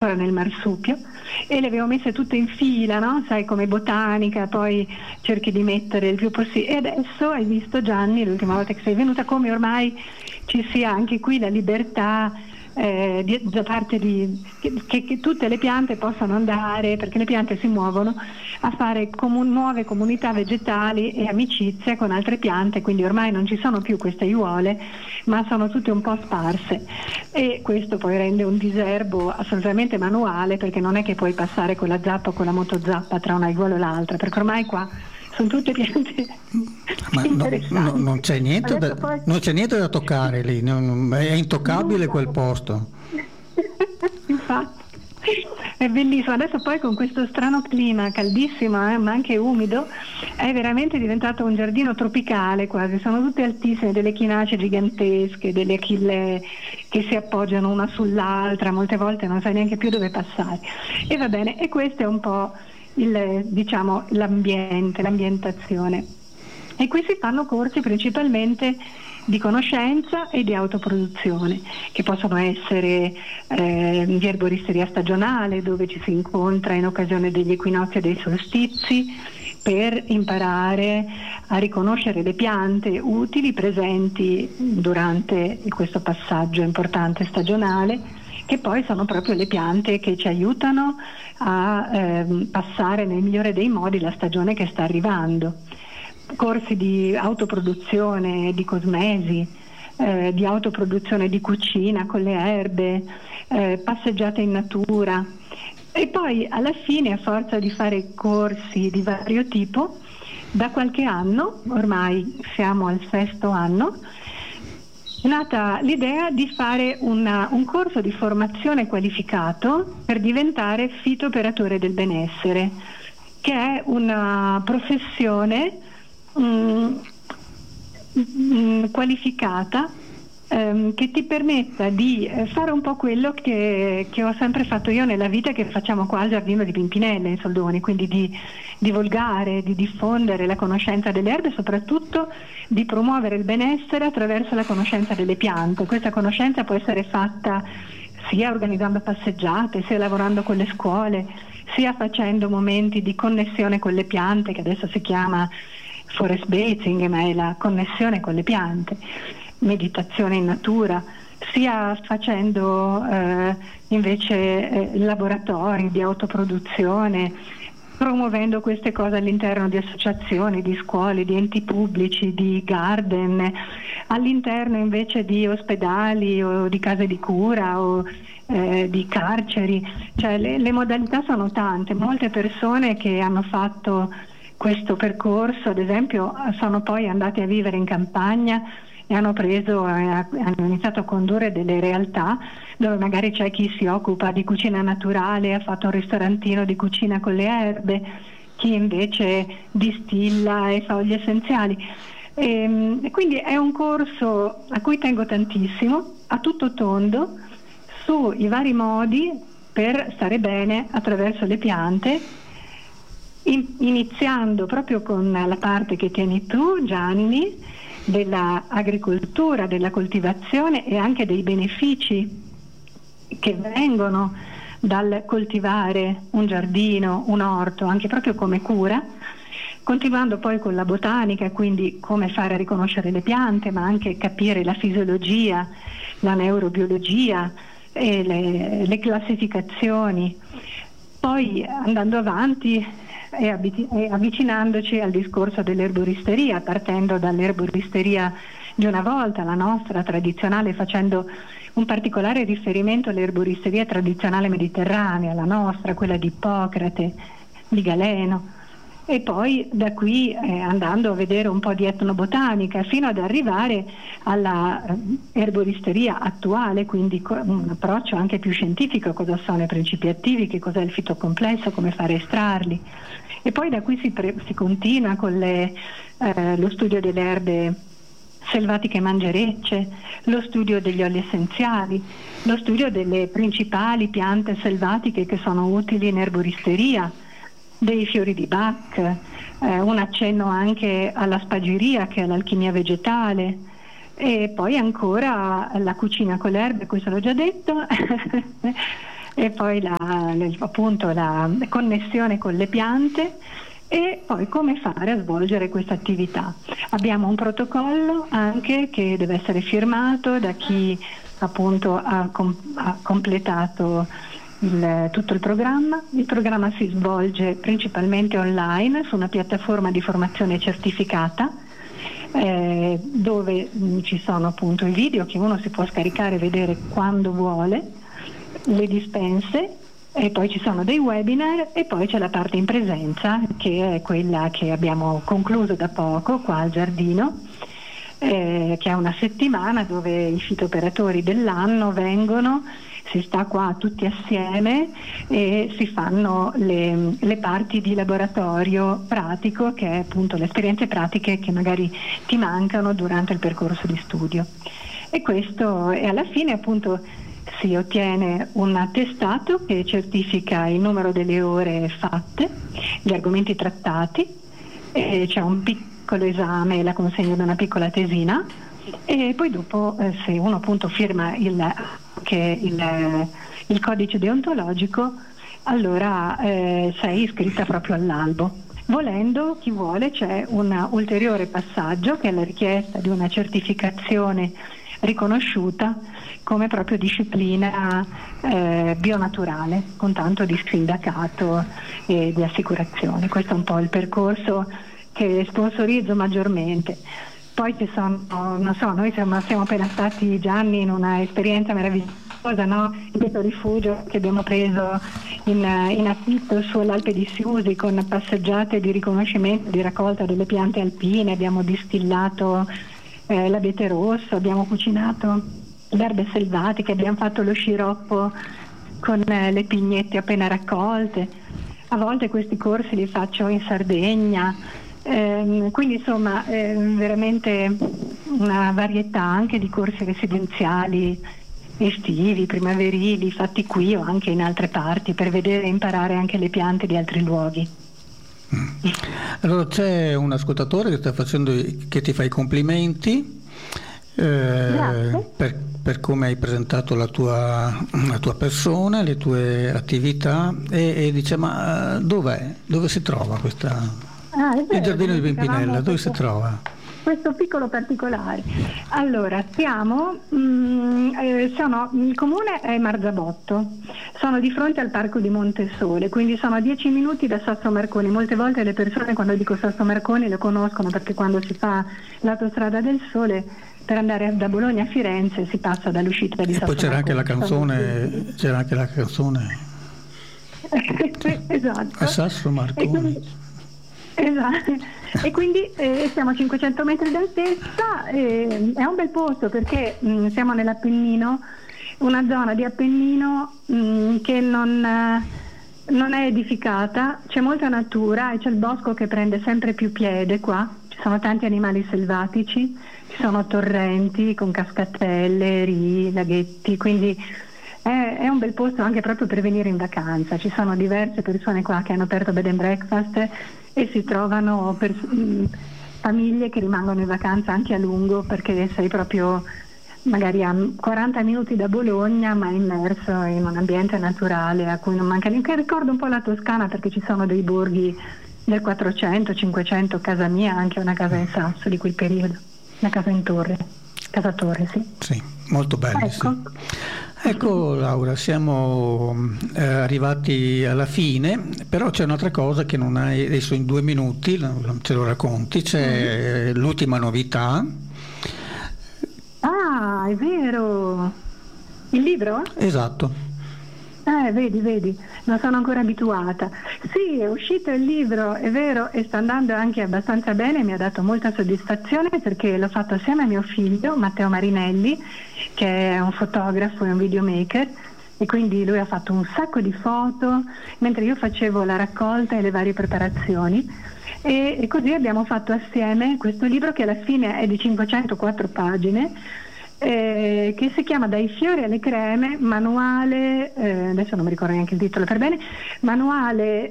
ancora nel marsupio, e le avevo messe tutte in fila, no? Sai, come botanica, poi cerchi di mettere il più possibile. E adesso hai visto, Gianni, l'ultima volta che sei venuta, come ormai ci sia anche qui la libertà da parte che tutte le piante possano andare, perché le piante si muovono, a fare nuove comunità vegetali e amicizie con altre piante, quindi ormai non ci sono più queste aiuole, ma sono tutte un po' sparse, e questo poi rende un diserbo assolutamente manuale, perché non è che puoi passare con la zappa o con la motozappa tra un'aiuola e l'altra, perché ormai qua sono tutte piante interessanti. Non c'è niente non c'è niente da toccare lì, è intoccabile quel posto. Infatti è bellissimo. Adesso poi con questo strano clima caldissimo, ma anche umido, è veramente diventato un giardino tropicale quasi. Sono tutte altissime, delle echinacee gigantesche, delle achillee che si appoggiano una sull'altra, molte volte non sai neanche più dove passare. E va bene, e questo è un po' l'ambientazione. E qui si fanno corsi principalmente di conoscenza e di autoproduzione, che possono essere di erboristeria stagionale, dove ci si incontra in occasione degli equinozi e dei solstizi per imparare a riconoscere le piante utili presenti durante questo passaggio importante stagionale, che poi sono proprio le piante che ci aiutano a passare nel migliore dei modi la stagione che sta arrivando. Corsi di autoproduzione di cosmesi, di autoproduzione di cucina con le erbe, passeggiate in natura, e poi alla fine, a forza di fare corsi di vario tipo, da qualche anno, ormai siamo al 6º anno, è nata l'idea di fare un corso di formazione qualificato per diventare fitooperatore del benessere, che è una professione qualificata, che ti permetta di fare un po' quello che ho sempre fatto io nella vita, che facciamo qua al Giardino di Pimpinella in Soldoni, quindi di divulgare, di diffondere la conoscenza delle erbe e soprattutto di promuovere il benessere attraverso la conoscenza delle piante. Questa conoscenza può essere fatta sia organizzando passeggiate, sia lavorando con le scuole, sia facendo momenti di connessione con le piante, che adesso si chiama forest bathing, ma è la connessione con le piante, meditazione in natura, sia facendo invece laboratori di autoproduzione, promuovendo queste cose all'interno di associazioni, di scuole, di enti pubblici, di garden, all'interno invece di ospedali o di case di cura o di carceri. Cioè le modalità sono tante. Molte persone che hanno fatto questo percorso, ad esempio, sono poi andati a vivere in campagna e hanno iniziato a condurre delle realtà dove magari c'è chi si occupa di cucina naturale, ha fatto un ristorantino di cucina con le erbe, chi invece distilla e fa oli essenziali. E quindi è un corso a cui tengo tantissimo, a tutto tondo, sui vari modi per stare bene attraverso le piante, iniziando proprio con la parte che tieni tu, Gianni, della agricoltura, della coltivazione e anche dei benefici che vengono dal coltivare un giardino, un orto, anche proprio come cura, continuando poi con la botanica, quindi come fare a riconoscere le piante, ma anche capire la fisiologia, la neurobiologia e le classificazioni. Poi andando avanti e avvicinandoci al discorso dell'erboristeria, partendo dall'erboristeria di una volta, la nostra tradizionale, facendo un particolare riferimento all'erboristeria tradizionale mediterranea, la nostra, quella di Ippocrate, di Galeno, e poi da qui andando a vedere un po' di etnobotanica fino ad arrivare alla erboristeria attuale, quindi un approccio anche più scientifico: cosa sono i principi attivi, che cos'è il fitocomplesso, come fare a estrarli. E poi da qui si continua con lo studio delle erbe selvatiche mangerecce, lo studio degli oli essenziali, lo studio delle principali piante selvatiche che sono utili in erboristeria, dei fiori di Bach, un accenno anche alla spagiria, che è l'alchimia vegetale, e poi ancora la cucina con le erbe, questo l'ho già detto, e poi appunto la connessione con le piante e poi come fare a svolgere questa attività. Abbiamo un protocollo anche che deve essere firmato da chi appunto ha completato tutto il programma. Il programma si svolge principalmente online su una piattaforma di formazione certificata dove ci sono appunto i video che uno si può scaricare e vedere quando vuole, le dispense, e poi ci sono dei webinar e poi c'è la parte in presenza che è quella che abbiamo concluso da poco qua al giardino, che è una settimana dove i fitooperatori dell'anno vengono, si sta qua tutti assieme e si fanno le parti di laboratorio pratico, che è appunto le esperienze pratiche che magari ti mancano durante il percorso di studio. E questo, e alla fine appunto si ottiene un attestato che certifica il numero delle ore fatte, gli argomenti trattati, e c'è un piccolo esame e la consegna di una piccola tesina, e poi dopo se uno appunto firma il codice deontologico, allora sei iscritta proprio all'albo. Volendo, chi vuole, c'è un ulteriore passaggio che è la richiesta di una certificazione riconosciuta come proprio disciplina bionaturale, con tanto di sindacato e di assicurazione. Questo è un po' il percorso che sponsorizzo maggiormente. Poi ci sono, non so, noi siamo appena stati, Gianni, in una esperienza meravigliosa, no? In questo rifugio che abbiamo preso in affitto sull'Alpe di Siusi, con passeggiate di riconoscimento, di raccolta delle piante alpine, abbiamo distillato l'abete rosso, abbiamo cucinato le erbe selvatiche, abbiamo fatto lo sciroppo con le pignette appena raccolte. A volte questi corsi li faccio in Sardegna, quindi insomma veramente una varietà anche di corsi residenziali estivi, primaverili, fatti qui o anche in altre parti, per vedere e imparare anche le piante di altri luoghi. Allora c'è un ascoltatore che ti fa i complimenti per come hai presentato la tua persona, le tue attività, e dice: ma dove si trova questa? Il giardino di Pimpinella, dove si trova? Questo piccolo particolare. Allora, il comune è Marzabotto, sono di fronte al parco di Montesole, quindi sono a 10 minuti da Sasso Marconi. Molte volte le persone, quando dico Sasso Marconi, lo conoscono perché quando si fa l'autostrada del Sole per andare da Bologna a Firenze si passa dall'uscita di Sasso Marconi. E poi c'era anche la canzone. Esatto. A Sasso Marconi. Esatto, e quindi siamo a 500 metri d'altezza, è un bel posto perché siamo nell'Appennino, una zona di Appennino che non è edificata, c'è molta natura e c'è il bosco che prende sempre più piede qua, ci sono tanti animali selvatici, ci sono torrenti con cascatelle, rii, laghetti, quindi è un bel posto anche proprio per venire in vacanza. Ci sono diverse persone qua che hanno aperto bed and breakfast e si trovano famiglie che rimangono in vacanza anche a lungo, perché sei proprio magari a 40 minuti da Bologna ma immerso in un ambiente naturale a cui non manca niente. Ricordo un po' la Toscana perché ci sono dei borghi del 400, 500, casa mia, anche una casa in sasso di quel periodo, una casa in torre, casa torre, sì. Sì, molto belli, ecco. Sì. Ecco Laura, siamo arrivati alla fine, però c'è un'altra cosa che non hai adesso in 2 minuti, ce lo racconti, c'è l'ultima novità. Ah, è vero! Il libro? Esatto. Vedi, non sono ancora abituata. Sì, è uscito il libro, è vero, e sta andando anche abbastanza bene, mi ha dato molta soddisfazione perché l'ho fatto assieme a mio figlio, Matteo Marinelli, che è un fotografo e un videomaker, e quindi lui ha fatto un sacco di foto, mentre io facevo la raccolta e le varie preparazioni. E così abbiamo fatto assieme questo libro che alla fine è di 504 pagine, che si chiama Dai fiori alle creme, manuale, adesso non mi ricordo neanche il titolo per bene, manuale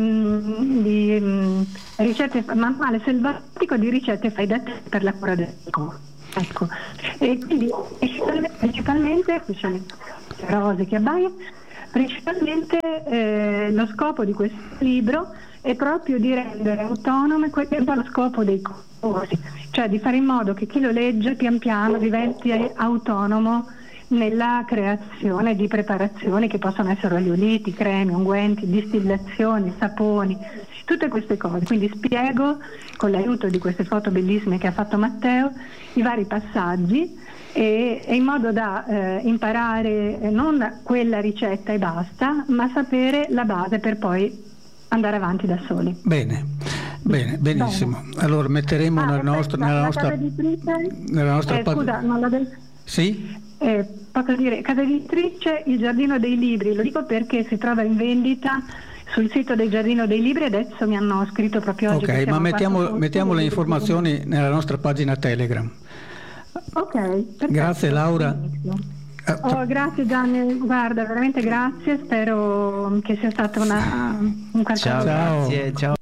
di ricette, manuale selvatico di ricette fai da te per la cura del corpo. Ecco, e quindi principalmente qui c'è le rose che abbaia, Principalmente lo scopo di questo libro è proprio di rendere autonome quello che è lo scopo dei corsi, cioè di fare in modo che chi lo legge pian piano diventi autonomo nella creazione di preparazioni che possono essere oleoliti, cremi, unguenti, distillazioni, saponi, tutte queste cose. Quindi spiego, con l'aiuto di queste foto bellissime che ha fatto Matteo, i vari passaggi e in modo da imparare non quella ricetta e basta, ma sapere la base per poi andare avanti da soli. Bene, benissimo. Allora metteremo nella nostra scusa, non l'ho detto. Sì? Posso dire, casa editrice Il Giardino dei Libri, lo dico perché si trova in vendita sul sito del Giardino dei Libri, adesso mi hanno scritto proprio oggi. Ok, ma mettiamo le informazioni nella nostra pagina Telegram. Ok, perfetto. Grazie Laura. Grazie Gianni, guarda, veramente grazie, spero che sia stata un qualcosa. Ciao, grazie, ciao.